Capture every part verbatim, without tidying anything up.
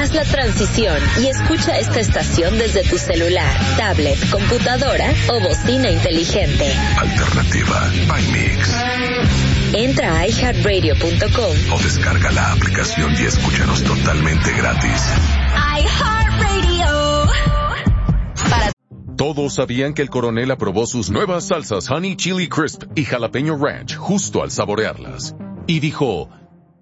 Haz la transición y escucha esta estación desde tu celular, tablet, computadora o bocina inteligente. Alternativa by Mix. Entra a i heart radio punto com o descarga la aplicación y escúchanos totalmente gratis. iHeartRadio. Para Todos sabían que el coronel aprobó sus nuevas salsas Honey Chili Crisp y Jalapeño Ranch justo al saborearlas. Y dijo,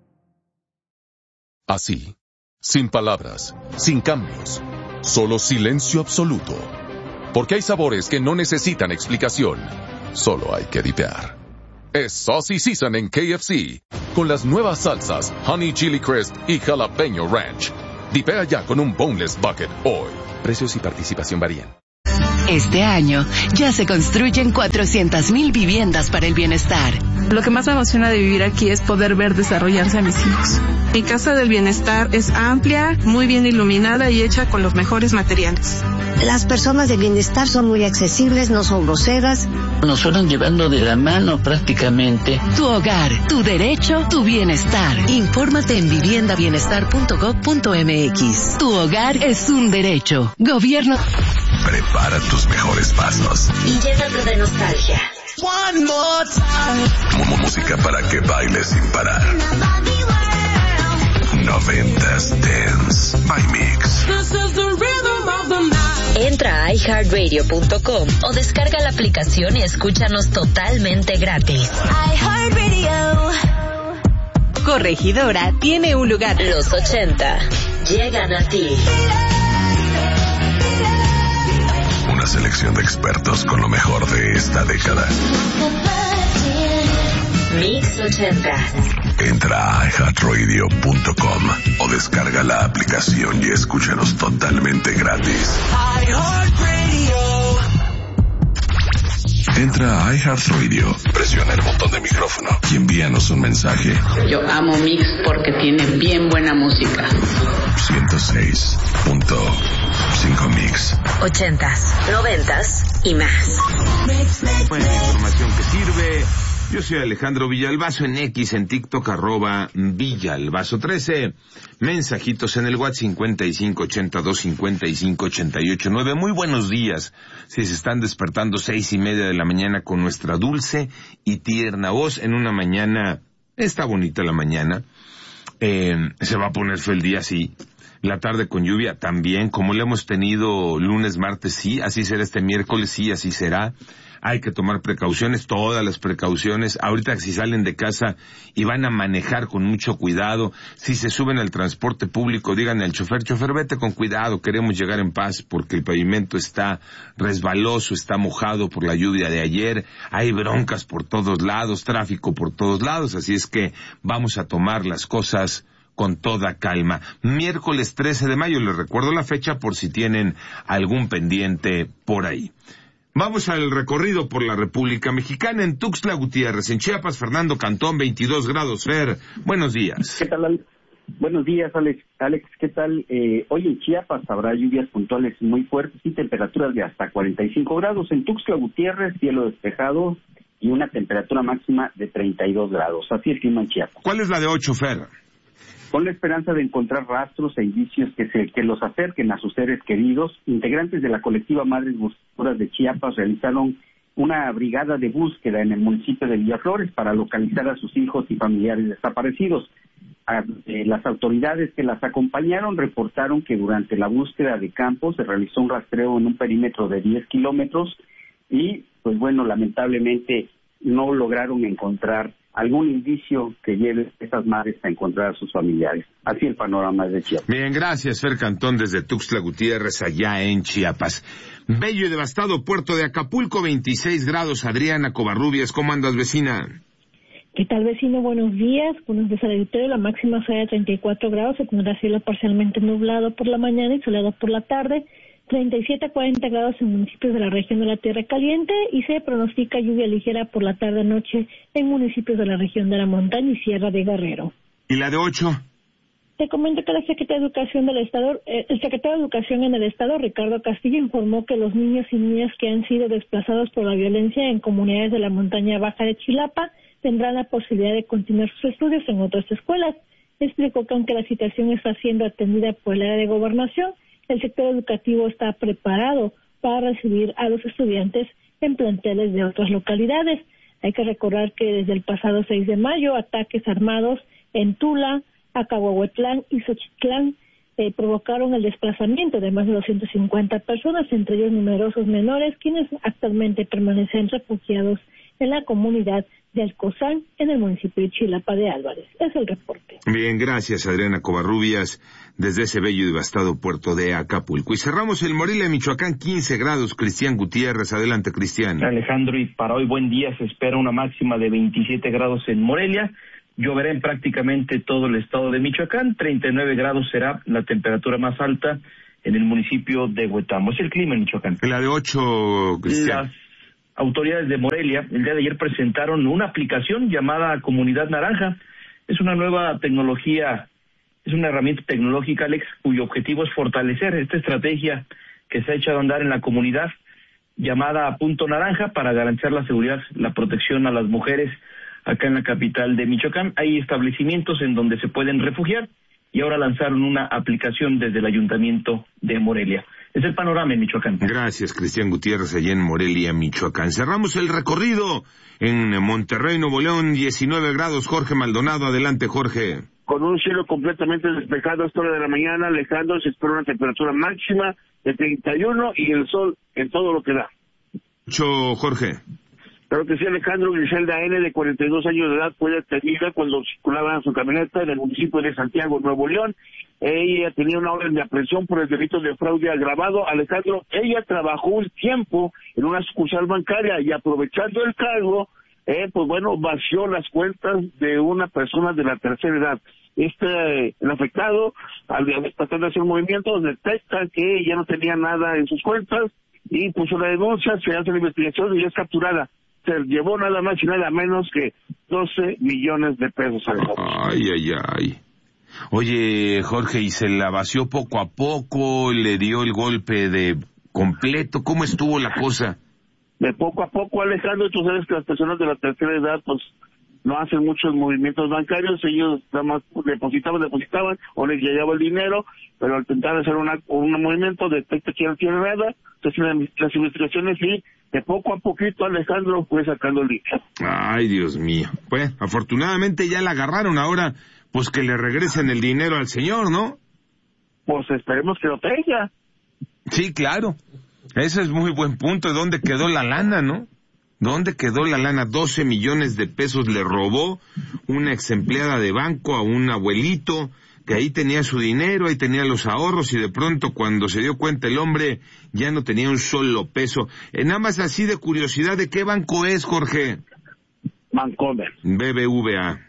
así, sin palabras, sin cambios, solo silencio absoluto. Porque hay sabores que no necesitan explicación, solo hay que dipear. Es Saucy Season en K F C, con las nuevas salsas Honey Chili Crisp y Jalapeño Ranch. Dipea ya con un Boneless Bucket hoy. Precios y participación varían. Este año ya se construyen cuatrocientas mil viviendas para el bienestar. Lo que más me emociona de vivir aquí es poder ver desarrollarse a mis hijos. Mi casa del bienestar es amplia, muy bien iluminada y hecha con los mejores materiales. Las personas de bienestar son muy accesibles, no son groseras. Nos fueron llevando de la mano prácticamente. Tu hogar, tu derecho, tu bienestar. Infórmate en vivienda bienestar punto gov punto m-x. Tu hogar es un derecho. Gobierno. Prepara tus mejores pasos. y llénate de nostalgia. One more time. Música para que bailes sin parar. Noventas Dance by Mix. Entra a i heart radio punto com o descarga la aplicación y escúchanos totalmente gratis. iHeartRadio. Corregidora tiene un lugar. Los ochenta llegan a ti. Una selección de expertos con lo mejor de esta década. Mix ochenta. Entra a i heart radio punto com o descarga la aplicación y escúchanos totalmente gratis. Entra a iHeartRadio, presiona el botón de micrófono y envíanos un mensaje. Yo amo Mix porque tiene bien buena música. ciento seis punto cinco Mix. Ochentas, noventas y más. Buena información que sirve. Yo soy Alejandro Villalbazo en X, en TikTok, arroba Villalbazo trece. Mensajitos en el WhatsApp cincuenta y cinco ochenta y dos cincuenta y cinco ochenta y ocho nueve. Muy buenos días. Si se están despertando seis y media de la mañana con nuestra dulce y tierna voz en una mañana, está bonita la mañana. Eh, se va a poner feo el día, sí. La tarde con lluvia también, como lo hemos tenido lunes, martes, sí. Así será este miércoles, sí, así será. Hay que tomar precauciones, todas las precauciones. Ahorita si salen de casa y van a manejar con mucho cuidado, si se suben al transporte público, díganle al chofer, chofer, vete con cuidado, queremos llegar en paz porque el pavimento está resbaloso, está mojado por la lluvia de ayer, hay broncas por todos lados, tráfico por todos lados, así es que vamos a tomar las cosas con toda calma. Miércoles trece de mayo, les recuerdo la fecha por si tienen algún pendiente por ahí. Vamos al recorrido por la República Mexicana. En Tuxtla Gutiérrez, en Chiapas, Fernando Cantón, veintidós grados. Fer, buenos días. ¿Qué tal, Alex? Buenos días, Alex. Alex, ¿qué tal? Eh, hoy en Chiapas habrá lluvias puntuales muy fuertes y temperaturas de hasta cuarenta y cinco grados. En Tuxtla Gutiérrez, cielo despejado y una temperatura máxima de treinta y dos grados. Así es clima en Chiapas. ¿Cuál es la de ocho, Fer? Con la esperanza de encontrar rastros e indicios que se que los acerquen a sus seres queridos, integrantes de la colectiva Madres Buscadoras de Chiapas realizaron una brigada de búsqueda en el municipio de Villaflores para localizar a sus hijos y familiares desaparecidos. A, eh, las autoridades que las acompañaron reportaron que durante la búsqueda de campo se realizó un rastreo en un perímetro de diez kilómetros y, pues bueno, lamentablemente no lograron encontrar algún indicio que lleve a estas madres a encontrar a sus familiares. Así el panorama de Chiapas. Bien, gracias, Fer Cantón, desde Tuxtla Gutiérrez, allá en Chiapas. Bello y devastado puerto de Acapulco, veintiséis grados. Adriana Covarrubias, ¿cómo andas, vecina? ¿Qué tal, vecino? Buenos días. Buenos días al auditorio. La máxima será de treinta y cuatro grados. Se tendrá cielo parcialmente nublado por la mañana y soleado por la tarde. treinta y siete a cuarenta grados en municipios de la región de la Tierra Caliente y se pronostica lluvia ligera por la tarde-noche en municipios de la región de la Montaña y Sierra de Guerrero. ¿Y la de ocho? Te comento que la Secretaría de Educación del Estado, eh, el secretario de Educación en el Estado, Ricardo Castillo, informó que los niños y niñas que han sido desplazados por la violencia en comunidades de la montaña baja de Chilapa tendrán la posibilidad de continuar sus estudios en otras escuelas. explicó que aunque la situación está siendo atendida por el área de gobernación, el sector educativo está preparado para recibir a los estudiantes en planteles de otras localidades. Hay que recordar que desde el pasado seis de mayo, ataques armados en Tula, Acahuahuetlán y Xochitlán eh, provocaron el desplazamiento de más de doscientas cincuenta personas, entre ellos numerosos menores, quienes actualmente permanecen refugiados en la comunidad de Alcozán, en el municipio de Chilapa de Álvarez. Es el reporte. Bien, gracias Adriana Covarrubias, desde ese bello y devastado puerto de Acapulco. Y cerramos el Morelia, Michoacán, quince grados, Cristian Gutiérrez. Adelante, Cristian. Alejandro, y para hoy buen día se espera una máxima de veintisiete grados en Morelia. Lloverá en prácticamente todo el estado de Michoacán. treinta y nueve grados será la temperatura más alta en el municipio de Huetamo. Es el clima en Michoacán. La de ocho, Cristian. Las autoridades de Morelia el día de ayer presentaron una aplicación llamada Comunidad Naranja. Es una nueva tecnología, es una herramienta tecnológica, Alex, cuyo objetivo es fortalecer esta estrategia que se ha echado a andar en la comunidad llamada Punto Naranja para garantizar la seguridad, la protección a las mujeres acá en la capital de Michoacán. Hay establecimientos en donde se pueden refugiar y ahora lanzaron una aplicación desde el Ayuntamiento de Morelia. Es el panorama en Michoacán. Gracias, Cristian Gutiérrez, allá en Morelia, Michoacán. Cerramos el recorrido en Monterrey, Nuevo León, diecinueve grados. Jorge Maldonado, adelante, Jorge. Con un cielo completamente despejado a esta hora de la mañana, Alejandro, se espera una temperatura máxima de treinta y uno y el sol en todo lo que da. Mucho, Jorge. Claro que sí, Alejandro. Griselda N., de cuarenta y dos años de edad, fue detenida cuando circulaba en su camioneta en el municipio de Santiago, Nuevo León. Ella tenía una orden de aprehensión por el delito de fraude agravado. Alejandro, ella trabajó un tiempo en una sucursal bancaria y aprovechando el cargo, eh, pues bueno, vació las cuentas de una persona de la tercera edad. Este, el afectado, al tratar de hacer movimientos, detecta que ya no tenía nada en sus cuentas y puso la denuncia, se hace la investigación y es capturada. Se llevó nada más y nada menos que doce millones de pesos. Ay, ay, ay. Oye, Jorge, ¿y se la vació poco a poco? ¿Le dio el golpe de completo? ¿Cómo estuvo la cosa? De poco a poco, Alejandro. Tú sabes que las personas de la tercera edad, pues, no hacen muchos movimientos bancarios. Ellos nada más depositaban, depositaban, o les llegaba el dinero, pero al intentar hacer una, un movimiento, detecta que no tiene nada, se hacen las investigaciones y de poco a poquito, Alejandro, fue sacando el dinero. Ay, Dios mío. Pues, afortunadamente ya la agarraron. Ahora, pues que le regresen el dinero al señor, ¿no? Pues esperemos que lo tenga. Sí, claro. Ese es muy buen punto. ¿Dónde quedó la lana, no? ¿Dónde quedó la lana? doce millones de pesos le robó una ex empleada de banco a un abuelito que ahí tenía su dinero, ahí tenía los ahorros, y de pronto cuando se dio cuenta el hombre ya no tenía un solo peso. Eh, nada más así de curiosidad, ¿de qué banco es, Jorge? Bancomer. B B V A.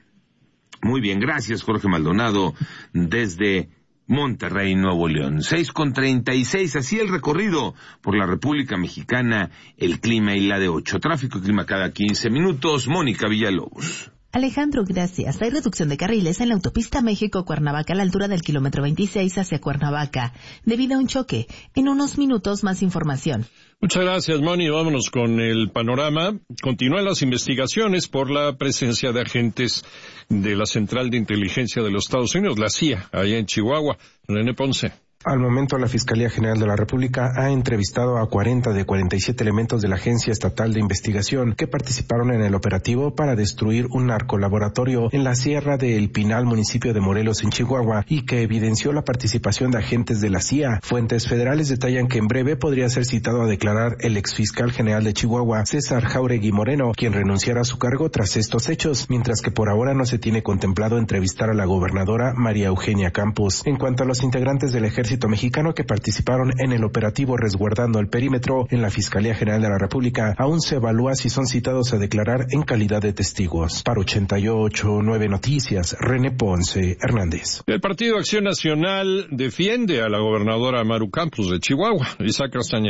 Muy bien, gracias, Jorge Maldonado, desde Monterrey, Nuevo León. seis con treinta y seis, así el recorrido por la República Mexicana, el clima y la de ocho. Tráfico y clima cada quince minutos. Mónica Villalobos. Alejandro, gracias. Hay reducción de carriles en la autopista México-Cuernavaca a la altura del kilómetro veintiséis hacia Cuernavaca, debido a un choque. En unos minutos más información. Muchas gracias, Moni. Vámonos con el panorama. Continúan las investigaciones por la presencia de agentes de la Central de Inteligencia de los Estados Unidos, la C I A, allá en Chihuahua. René Ponce. Al momento, la Fiscalía General de la República ha entrevistado a cuarenta de cuarenta y siete elementos de la Agencia Estatal de Investigación que participaron en el operativo para destruir un narcolaboratorio en la Sierra de El Pinal, municipio de Morelos, en Chihuahua, y que evidenció la participación de agentes de la C I A. Fuentes federales detallan que en breve podría ser citado a declarar el exfiscal general de Chihuahua, César Jáuregui Moreno, quien renunciará a su cargo tras estos hechos, mientras que por ahora no se tiene contemplado entrevistar a la gobernadora María Eugenia Campos. En cuanto a los integrantes del ejército mexicano que participaron en el operativo resguardando el perímetro en la Fiscalía General de la República, aún se evalúa si son citados a declarar en calidad de testigos. Para ochenta y ocho punto nueve Noticias, René Ponce Hernández. El Partido Acción Nacional defiende a la gobernadora Maru Campos de Chihuahua. Isaac Castañeda.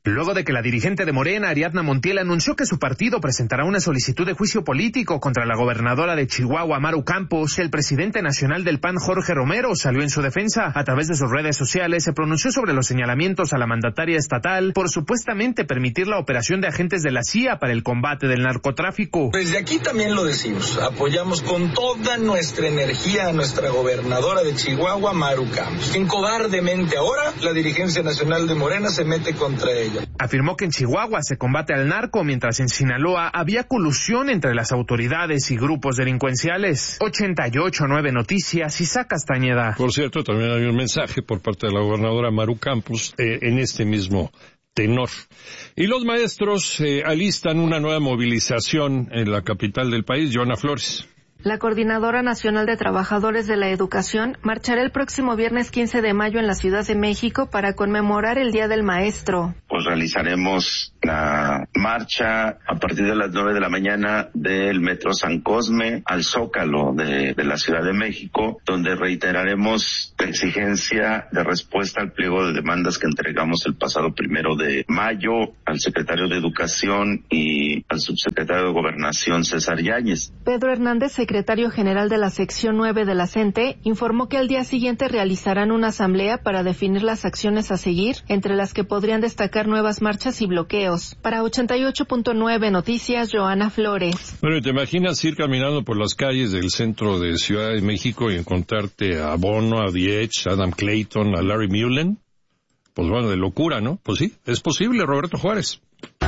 Luego de que la dirigente de Morena, Ariadna Montiel, anunció que su partido presentará una solicitud de juicio político contra la gobernadora de Chihuahua, Maru Campos, el presidente nacional del P A N, Jorge Romero, salió en su defensa. A través de sus redes sociales se pronunció sobre los señalamientos a la mandataria estatal por supuestamente permitir la operación de agentes de la C I A para el combate del narcotráfico. Desde aquí también lo decimos, apoyamos con toda nuestra energía a nuestra gobernadora de Chihuahua, Maru Campos, quien cobardemente ahora la dirigencia nacional de Morena se mete contra ella. Afirmó que en Chihuahua se combate al narco, mientras en Sinaloa había colusión entre las autoridades y grupos delincuenciales. ochenta y ocho nueve Noticias, Isaac Castañeda. Por cierto, también hay un mensaje por parte de la gobernadora Maru Campos eh, en este mismo tenor. Y los maestros eh, alistan una nueva movilización en la capital del país, Joana Flores. La Coordinadora Nacional de Trabajadores de la Educación marchará el próximo viernes quince de mayo en la Ciudad de México para conmemorar el Día del Maestro. Pues realizaremos la marcha a partir de las nueve de la mañana del Metro San Cosme al Zócalo de, de la Ciudad de México, donde reiteraremos la exigencia de respuesta al pliego de demandas que entregamos el pasado primero de mayo al secretario de Educación y al subsecretario de Gobernación, César Yáñez. Pedro Hernández, secretario general de la sección nueve de la CENTE, informó que al día siguiente realizarán una asamblea para definir las acciones a seguir, entre las que podrían destacar nuevas marchas y bloqueos. Para ochenta y ocho punto nueve Noticias, Joana Flores. Bueno, ¿te imaginas ir caminando por las calles del centro de Ciudad de México y encontrarte a Bono, a The Edge, a Adam Clayton, a Larry Mullen? Pues bueno, de locura, ¿no? Pues sí, es posible, Roberto Juárez.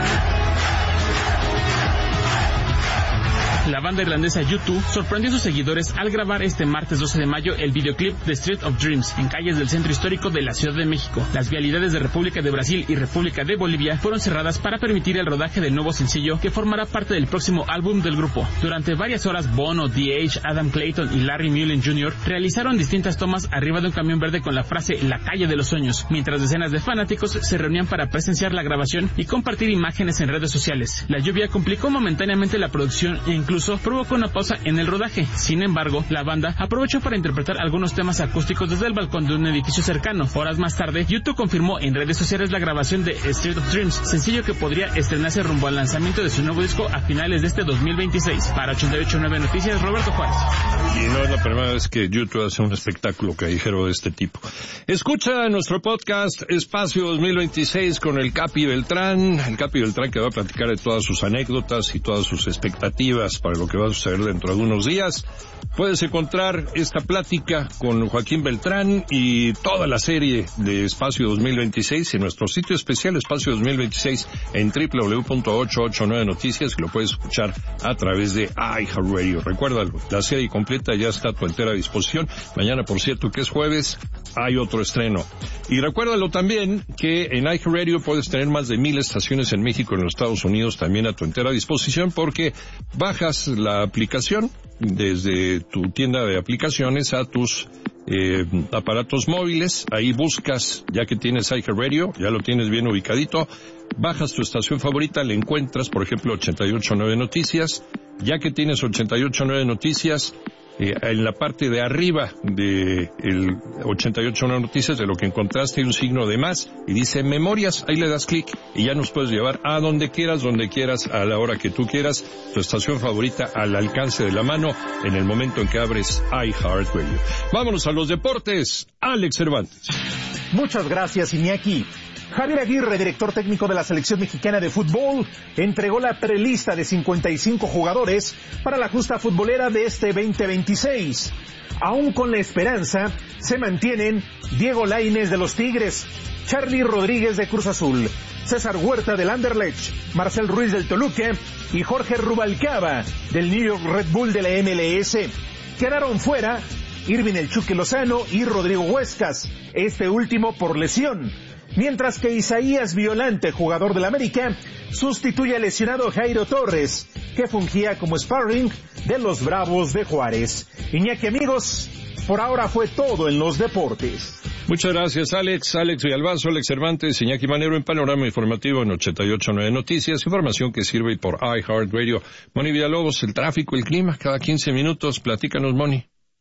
La banda irlandesa U dos sorprendió a sus seguidores al grabar este martes doce de mayo el videoclip The Street of Dreams en calles del centro histórico de la Ciudad de México. Las vialidades de República de Brasil y República de Bolivia fueron cerradas para permitir el rodaje del nuevo sencillo que formará parte del próximo álbum del grupo. Durante varias horas, Bono, The Edge, Adam Clayton y Larry Mullen junior realizaron distintas tomas arriba de un camión verde con la frase La calle de los sueños, mientras decenas de fanáticos se reunían para presenciar la grabación y compartir imágenes en redes sociales. La lluvia complicó momentáneamente la producción e incluso provocó una pausa en el rodaje. Sin embargo, la banda aprovechó para interpretar algunos temas acústicos desde el balcón de un edificio cercano. Horas más tarde, U dos confirmó en redes sociales la grabación de Street of Dreams, sencillo que podría estrenarse rumbo al lanzamiento de su nuevo disco a finales de este dos mil veintiséis. Para ochenta y ocho punto nueve Noticias, Roberto Juárez. Y no es la primera vez que U dos hace un espectáculo callejero de este tipo. Escucha nuestro podcast Espacio dos mil veintiséis con el Capi Beltrán, el Capi Beltrán que va a platicar de todas sus anécdotas y todas sus expectativas para lo que va a suceder dentro de unos días. Puedes encontrar esta plática con Joaquín Beltrán y toda la serie de Espacio dos mil veintiséis en nuestro sitio especial Espacio dos mil veintiséis en doble u doble u doble u punto ochocientos ochenta y nueve Noticias, que lo puedes escuchar a través de iHeartRadio. Recuérdalo, la serie completa ya está a tu entera disposición. Mañana, por cierto, que es jueves, hay otro estreno. Y recuérdalo también que en iHeartRadio puedes tener más de mil estaciones en México y en los Estados Unidos también a tu entera disposición, porque bajas la aplicación desde tu tienda de aplicaciones a tus eh, aparatos móviles. Ahí buscas, ya que tienes iHeartRadio, ya lo tienes bien ubicadito, bajas tu estación favorita, le encuentras, por ejemplo, ochenta y ocho punto nueve Noticias. Ya que tienes ochenta y ocho punto nueve Noticias, Eh, en la parte de arriba de el ochenta y ocho punto nueve Noticias, de lo que encontraste, hay un signo de más y dice Memorias. Ahí le das clic y ya nos puedes llevar a donde quieras, donde quieras, a la hora que tú quieras, tu estación favorita al alcance de la mano en el momento en que abres iHeartRadio. Vámonos a los deportes. Alex Cervantes. Muchas gracias, Iñaki. Javier Aguirre, director técnico de la selección mexicana de fútbol, entregó la prelista de cincuenta y cinco jugadores para la justa futbolera de este veinte veintiséis. Aún con la esperanza, se mantienen Diego Lainez de los Tigres, Charly Rodríguez de Cruz Azul, César Huerta del Anderlecht, Marcel Ruiz del Toluca y Jorge Rubalcaba del New York Red Bull de la M L S. Quedaron fuera Irving El Chucky Lozano y Rodrigo Huescas, este último por lesión. Mientras que Isaías Violante, jugador del América, sustituye al lesionado Jairo Torres, que fungía como sparring de los Bravos de Juárez. Iñaki, amigos, por ahora fue todo en los deportes. Muchas gracias, Alex. Alex Villalbazo, Alex Cervantes, Iñaki Manero en Panorama Informativo en ochenta y ocho punto nueve Noticias. Información que sirve por iHeartRadio. Moni Villalobos, el tráfico, el clima, cada quince minutos. Platícanos, Moni.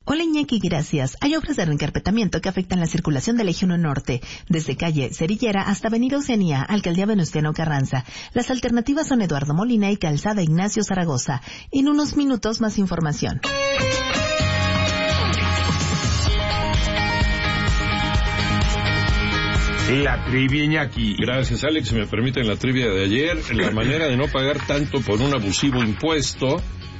Hola Iñaki, gracias. Hay obras de reencarpetamiento que afectan la circulación del Eje uno Norte, desde calle Cerillera hasta Avenida Oceanía, Alcaldía Venustiano Carranza. Las alternativas son Eduardo Molina y Calzada Ignacio Zaragoza. En unos minutos más información. La trivia, Iñaki. Gracias, Alex. Si me permiten la trivia de ayer, la manera de no pagar tanto por un abusivo impuesto,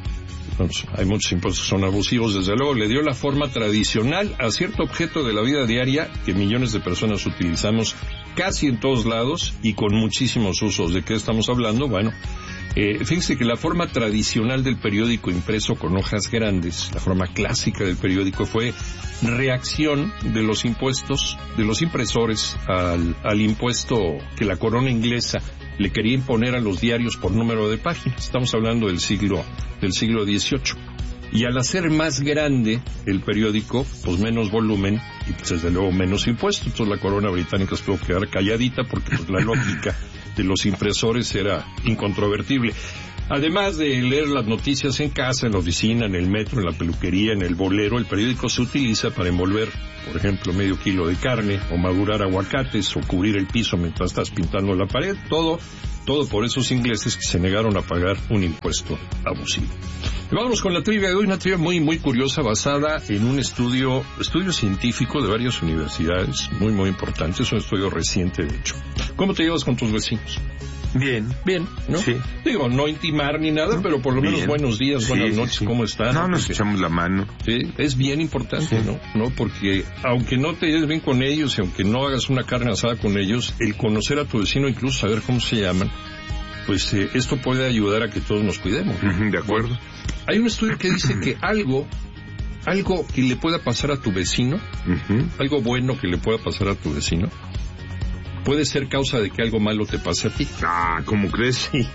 pues, hay muchos impuestos que son abusivos, desde luego, le dio la forma tradicional a cierto objeto de la vida diaria que millones de personas utilizamos casi en todos lados y con muchísimos usos. ¿De qué estamos hablando? Bueno, eh, fíjense que la forma tradicional del periódico impreso con hojas grandes, la forma clásica del periódico, fue reacción de los impuestos, de los impresores al, al impuesto que la corona inglesa le quería imponer a los diarios por número de páginas. Estamos hablando del siglo, del siglo dieciocho. Y al hacer más grande el periódico, pues menos volumen y pues desde luego menos impuestos. Entonces la corona británica se tuvo que quedar calladita porque pues la lógica de los impresores era incontrovertible. Además de leer las noticias en casa, en la oficina, en el metro, en la peluquería, en el bolero, el periódico se utiliza para envolver, por ejemplo, medio kilo de carne, o madurar aguacates, o cubrir el piso mientras estás pintando la pared, todo, todo por esos ingleses que se negaron a pagar un impuesto abusivo. Y vámonos con la trivia de hoy, una trivia muy, muy curiosa, basada en un estudio, estudio científico de varias universidades, muy, muy importante, es un estudio reciente, de hecho. ¿Cómo te llevas con tus vecinos? Bien. Bien, ¿no? Sí. Digo, no intimar ni nada, pero por lo menos bien. Buenos días, Sí, buenas sí, noches, sí. ¿cómo están? No, nos Porque, echamos la mano. sí, es bien importante, Sí. ¿no? ¿no? Porque aunque no te lleves bien con ellos y aunque no hagas una carne asada con ellos, el conocer a tu vecino, incluso saber cómo se llaman, pues eh, esto puede ayudar a que todos nos cuidemos, ¿no? Ujú, de acuerdo. Bueno, hay un estudio que dice que algo, algo que le pueda pasar a tu vecino, Ujú. algo bueno que le pueda pasar a tu vecino, puede ser causa de que algo malo te pase a ti. Ah, ¿cómo crees? Sí.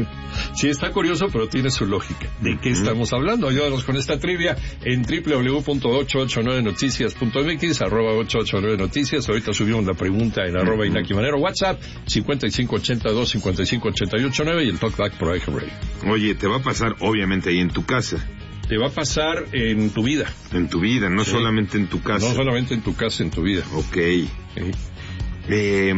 Sí, está curioso, pero tiene su lógica. ¿De qué estamos hablando? Ayúdanos con esta trivia en doble u doble u doble u punto ocho ocho nueve noticias punto m x, arroba ocho ocho nueve noticias. Ahorita subimos la pregunta en arroba Inaki Manero, WhatsApp cincuenta y cinco ochenta y dos cincuenta y cinco ochenta y ocho nueve y el Talkback por iHeartRadio. Oye, te va a pasar obviamente ahí en tu casa. Te va a pasar en tu vida. En tu vida, no Sí. solamente en tu casa. No solamente en tu casa, en tu vida. Ok. Sí. Eh,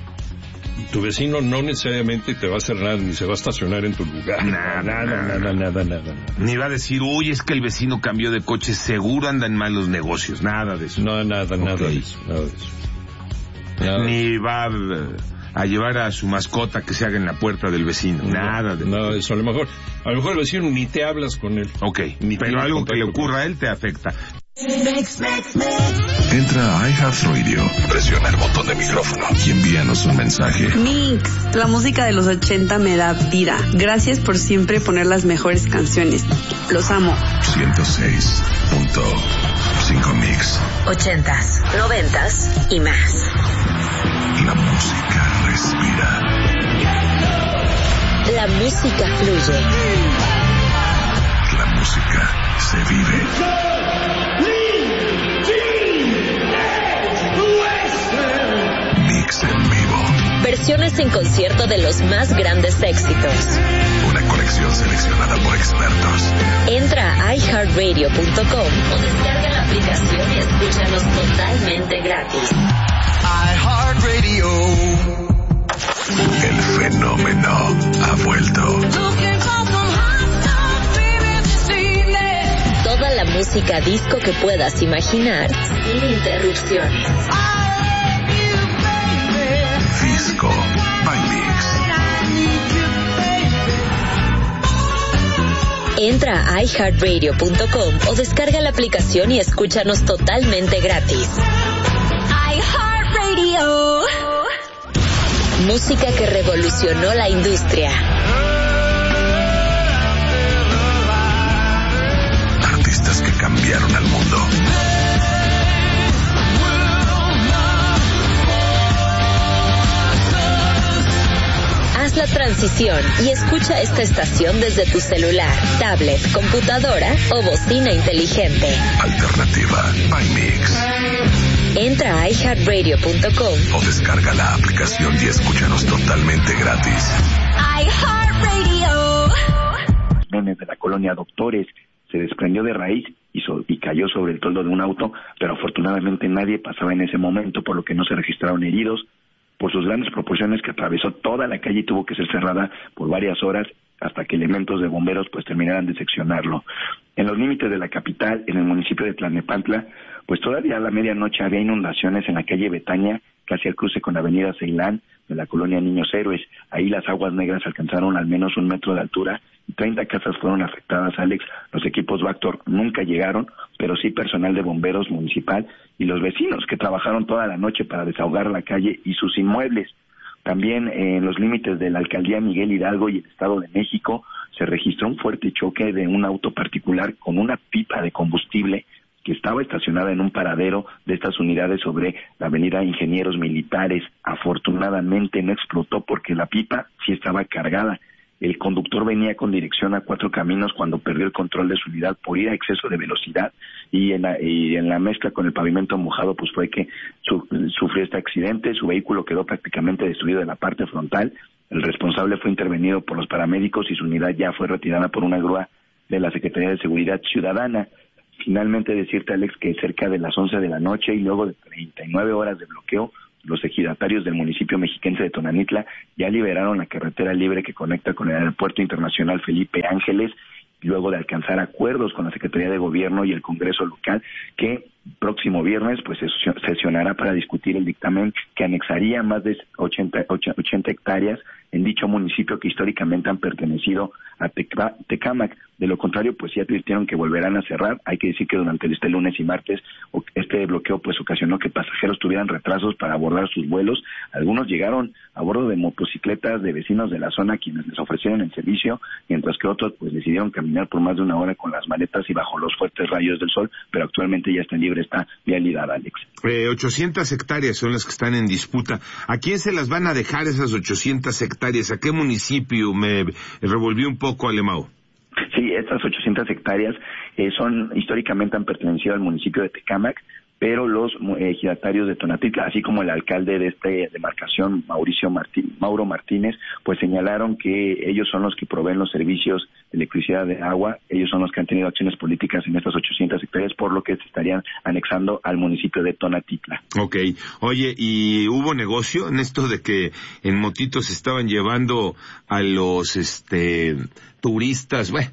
Tu vecino no necesariamente te va a hacer nada, ni se va a estacionar en tu lugar. Nada, nada, nada. nada, nada, nada. ni va a decir, uy, es que el vecino cambió de coche, seguro andan mal los negocios. Nada de eso. No, nada, nada Ok. de eso, nada de eso. Nada. Ni va a, a llevar a su mascota que se haga en la puerta del vecino. Nada de Nada de eso. A lo mejor, a lo mejor el vecino ni te hablas con él. Ok, Ni pero tienes algo que le contacto ocurra a él te afecta. Entra a iHeartRadio, presiona el botón de micrófono y envíanos un mensaje. Mix, la música de los ochenta me da vida. Gracias por siempre poner las mejores canciones. Los amo. ciento seis punto cinco Mix. Ochentas, noventas y más. La música respira. La música fluye. La música se vive. Mix en vivo. Versiones en concierto de los más grandes éxitos. Una colección seleccionada por expertos. Entra a i heart radio punto com o descarga la aplicación y escúchanos totalmente gratis. iHeartRadio. El fenómeno ha vuelto. Toda la música disco que puedas imaginar sin interrupciones. Disco by Mix. Entra a i heart radio punto com o descarga la aplicación y escúchanos totalmente gratis. iHeartRadio. Música que revolucionó la industria. Artistas que cambiaron al mundo. Haz la transición y escucha esta estación desde tu celular, tablet, computadora o bocina inteligente. Alternativa by Mix. Entra a i heart radio punto com O descarga la aplicación y escúchanos totalmente gratis. iHeartRadio. Memes de la colonia Doctores se desprendió de raíz y y, so, y cayó sobre el toldo de un auto, pero afortunadamente nadie pasaba en ese momento, por lo que no se registraron heridos. Por sus grandes proporciones, que atravesó toda la calle y tuvo que ser cerrada por varias horas hasta que elementos de bomberos pues terminaran de seccionarlo. En los límites de la capital, en el municipio de Tlalnepantla, pues todavía a la medianoche había inundaciones en la calle Betania, casi al cruce con la avenida Ceilán, de la colonia Niños Héroes. Ahí las aguas negras alcanzaron al menos un metro de altura y treinta casas fueron afectadas, Alex. Los equipos Bactor nunca llegaron, pero sí personal de bomberos municipal y los vecinos que trabajaron toda la noche para desahogar la calle y sus inmuebles. También eh, en los límites de la alcaldía Miguel Hidalgo y el Estado de México se registró un fuerte choque de un auto particular con una pipa de combustible que estaba estacionada en un paradero de estas unidades sobre la avenida Ingenieros Militares. Afortunadamente no explotó porque la pipa sí estaba cargada. El conductor venía con dirección a Cuatro Caminos cuando perdió el control de su unidad por ir a exceso de velocidad y en la, y en la mezcla con el pavimento mojado pues fue que su, sufrió este accidente. Su vehículo quedó prácticamente destruido de la parte frontal. El responsable fue intervenido por los paramédicos y su unidad ya fue retirada por una grúa de la Secretaría de Seguridad Ciudadana. Finalmente decirte, Alex, que cerca de las once de la noche y luego de treinta y nueve horas de bloqueo, los ejidatarios del municipio mexiquense de Tonanitla ya liberaron la carretera libre que conecta con el Aeropuerto Internacional Felipe Ángeles, luego de alcanzar acuerdos con la Secretaría de Gobierno y el Congreso local, que próximo viernes pues se sesionará para discutir el dictamen que anexaría más de ochenta, ochenta hectáreas en dicho municipio que históricamente han pertenecido a Teca, Tecámac. De lo contrario, pues ya advirtieron que volverán a cerrar. Hay que decir que durante este lunes y martes este bloqueo pues ocasionó que pasajeros tuvieran retrasos para abordar sus vuelos. Algunos llegaron a bordo de motocicletas de vecinos de la zona quienes les ofrecieron el servicio, mientras que otros pues decidieron caminar por más de una hora con las maletas y bajo los fuertes rayos del sol, pero actualmente ya está libre esta vialidad, Alex. Eh, ochocientas hectáreas son las que están en disputa. ¿A quién se las van a dejar esas ochocientas hectáreas? ¿A qué municipio? Me revolví un poco, Alemão. Sí, estas ochocientas hectáreas eh, son históricamente han pertenecido al municipio de Tecámac, pero los eh, ejidatarios de Tonatitla, así como el alcalde de esta demarcación, Mauricio Martín, Mauro Martínez, pues señalaron que ellos son los que proveen los servicios de electricidad, de agua, ellos son los que han tenido acciones políticas en estas ochocientas hectáreas, por lo que se estarían anexando al municipio de Tonatitla. Ok. Oye, ¿y hubo negocio en esto de que en motitos estaban llevando a los este turistas? Bueno,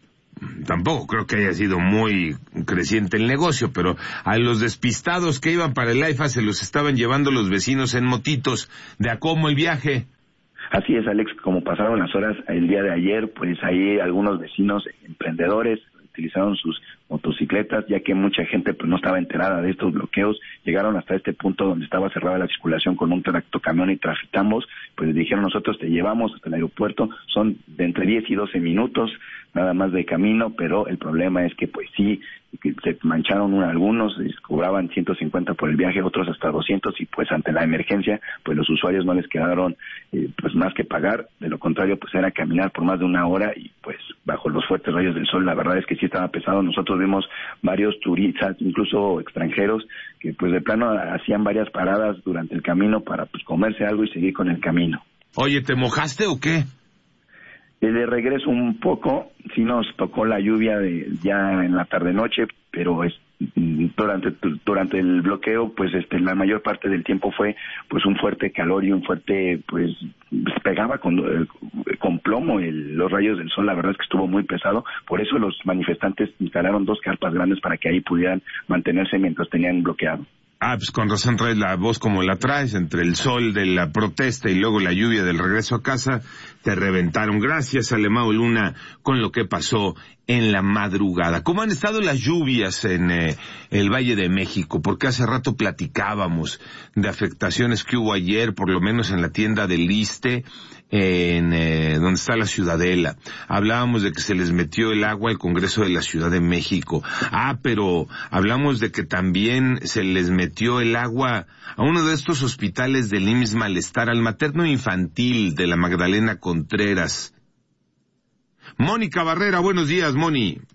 tampoco creo que haya sido muy creciente el negocio, pero a los despistados que iban para el AIFA se los estaban llevando los vecinos en motitos. ¿De a cómo el viaje? Así es, Alex, como pasaron las horas el día de ayer, pues ahí algunos vecinos emprendedores utilizaron sus motocicletas, ya que mucha gente pues no estaba enterada de estos bloqueos, llegaron hasta este punto donde estaba cerrada la circulación con un tractocamión y traficamos, pues les dijeron nosotros te llevamos hasta el aeropuerto, son de entre diez y doce minutos nada más de camino, pero el problema es que pues sí, que se mancharon uno, algunos, les cobraban ciento cincuenta por el viaje, otros hasta doscientos y pues ante la emergencia pues los usuarios no les quedaron eh, pues más que pagar, de lo contrario pues era caminar por más de una hora y pues bajo los fuertes rayos del sol la verdad es que sí estaba pesado. Nosotros vimos varios turistas, incluso extranjeros, que pues de plano hacían varias paradas durante el camino para pues comerse algo y seguir con el camino. Oye, ¿te mojaste o qué? De regreso un poco, sí nos tocó la lluvia de ya en la tarde-noche, pero es, durante durante el bloqueo, pues este la mayor parte del tiempo fue pues un fuerte calor y un fuerte, pues pegaba con, con plomo el, los rayos del sol, la verdad es que estuvo muy pesado, por eso los manifestantes instalaron dos carpas grandes para que ahí pudieran mantenerse mientras tenían bloqueado. Ah, pues con razón traes la voz como la traes, entre el sol de la protesta y luego la lluvia del regreso a casa, te reventaron. Gracias, Alemão Luna, con lo que pasó en la madrugada. ¿Cómo han estado las lluvias en eh, el Valle de México? Porque hace rato platicábamos de afectaciones que hubo ayer, por lo menos en la tienda del Iste, en eh, donde está la Ciudadela. Hablábamos de que se les metió el agua al Congreso de la Ciudad de México. Ah, pero hablamos de que también se les metió el agua a uno de estos hospitales del I M S S Malestar, al materno infantil de la Magdalena Contreras. Mónica Barrera, buenos días, Moni.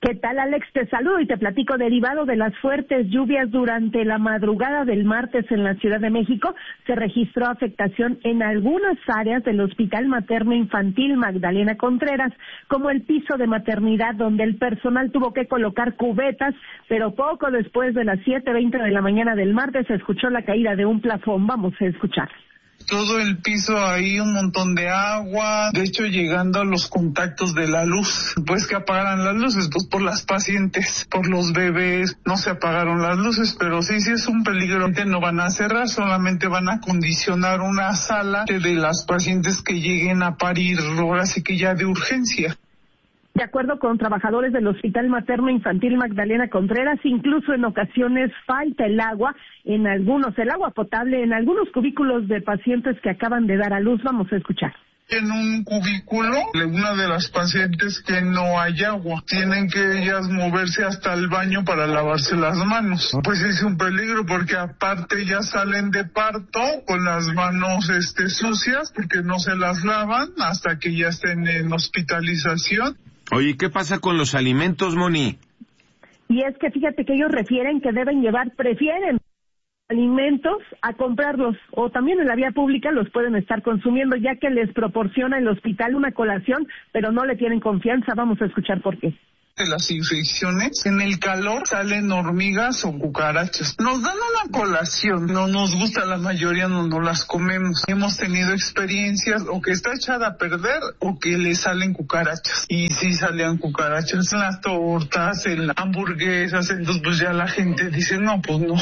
¿Qué tal, Alex? Te saludo y te platico. Derivado de las fuertes lluvias durante la madrugada del martes en la Ciudad de México, se registró afectación en algunas áreas del Hospital Materno Infantil Magdalena Contreras, como el piso de maternidad, donde el personal tuvo que colocar cubetas, pero poco después de las siete veinte de la mañana del martes se escuchó la caída de un plafón. Vamos a escuchar. Todo el piso ahí, un montón de agua, de hecho llegando a los contactos de la luz, pues que apagaran las luces, pues por las pacientes, por los bebés, no se apagaron las luces, pero sí, sí es un peligro, no van a cerrar, solamente van a condicionar una sala de las pacientes que lleguen a parir, ahora sí que ya de urgencia. De acuerdo con trabajadores del Hospital Materno Infantil Magdalena Contreras, incluso en ocasiones falta el agua en algunos, el agua potable en algunos cubículos de pacientes que acaban de dar a luz. Vamos a escuchar. En un cubículo, una de las pacientes que no hay agua, tienen que ellas moverse hasta el baño para lavarse las manos. Pues es un peligro porque aparte ya salen de parto con las manos este sucias porque no se las lavan hasta que ya estén en hospitalización. Oye, ¿qué pasa con los alimentos, Moni? Y es que fíjate que ellos refieren que deben llevar, prefieren alimentos a comprarlos, o también en la vía pública los pueden estar consumiendo, ya que les proporciona el hospital una colación, pero no le tienen confianza. Vamos a escuchar por qué. De las infecciones, en el calor salen hormigas o cucarachas. Nos dan una colación, no nos gusta, la mayoría no nos las comemos. Hemos tenido experiencias o que está echada a perder o que le salen cucarachas. Y sí salían cucarachas en las tortas, en las hamburguesas, entonces pues ya la gente dice, no, pues no.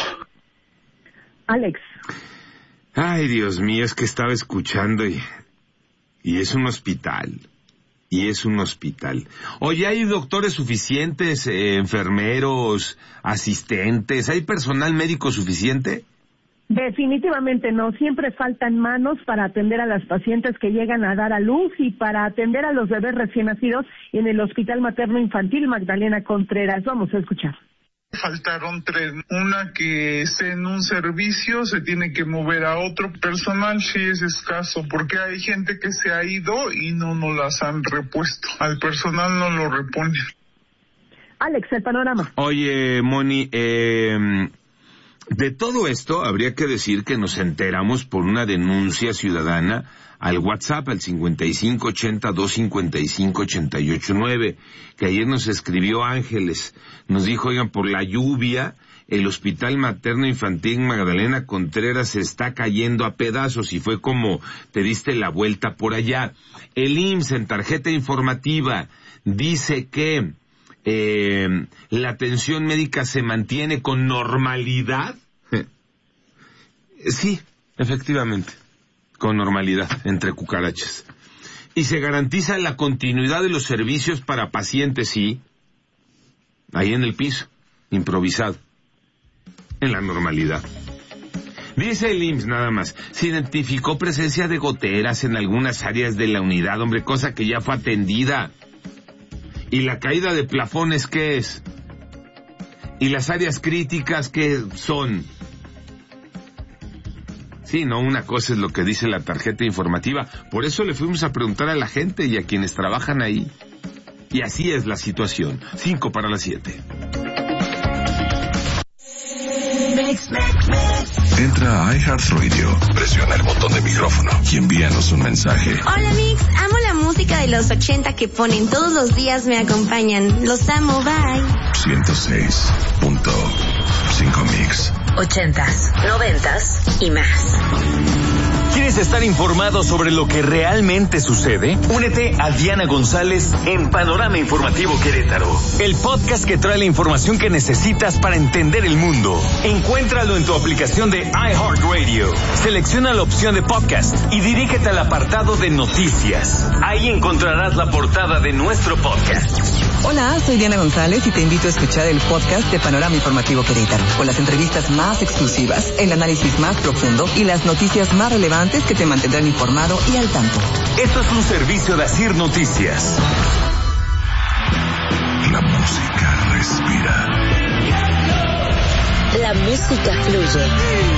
Alex. Ay, Dios mío, es que estaba escuchando y, y es un hospital. Y es un hospital. Oye, ¿hay doctores suficientes, eh, enfermeros, asistentes? ¿Hay personal médico suficiente? Definitivamente no. Siempre faltan manos para atender a las pacientes que llegan a dar a luz y para atender a los bebés recién nacidos en el Hospital Materno Infantil Magdalena Contreras. Vamos a escuchar. Faltaron tres. Una que esté en un servicio se tiene que mover a otro. Personal sí es escaso porque hay gente que se ha ido y no nos las han repuesto. Al personal no lo reponen. Alex, el panorama. Oye, Moni, eh, de todo esto habría que decir que nos enteramos por una denuncia ciudadana al WhatsApp, al cincuenta y cinco ochenta, dos cincuenta y cinco, ochenta y ocho nueve, que ayer nos escribió Ángeles, nos dijo, oigan, por la lluvia, el Hospital Materno Infantil Magdalena Contreras se está cayendo a pedazos, y fue como te diste la vuelta por allá. El I M S S en tarjeta informativa dice que eh, la atención médica se mantiene con normalidad. Sí, efectivamente. Con normalidad, entre cucarachas. Y se garantiza la continuidad de los servicios para pacientes, sí, ahí en el piso, improvisado, en la normalidad. Dice el I M S S nada más, se identificó presencia de goteras en algunas áreas de la unidad, hombre, cosa que ya fue atendida. ¿Y la caída de plafones qué es? ¿Y las áreas críticas qué son? Sí, no, una cosa es lo que dice la tarjeta informativa. Por eso le fuimos a preguntar a la gente y a quienes trabajan ahí. Y así es la situación. Cinco para las siete. Entra a iHeartRadio, presiona el botón de micrófono y envíanos un mensaje. Hola, Mix, amo la música de los ochenta que ponen todos los días, me acompañan. Los amo, bye. ciento seis punto cinco Mix. Ochentas, noventas y más. ¿Quieres estar informado sobre lo que realmente sucede? Únete a Diana González en Panorama Informativo Querétaro, el podcast que trae la información que necesitas para entender el mundo. Encuéntralo en tu aplicación de iHeartRadio. Selecciona la opción de podcast y dirígete al apartado de noticias. Ahí encontrarás la portada de nuestro podcast. Hola, soy Diana González y te invito a escuchar el podcast de Panorama Informativo Querétaro, con las entrevistas más exclusivas, el análisis más profundo y las noticias más relevantes que te mantendrán informado y al tanto. Esto es un servicio de Asir Noticias. La música respira. La música fluye.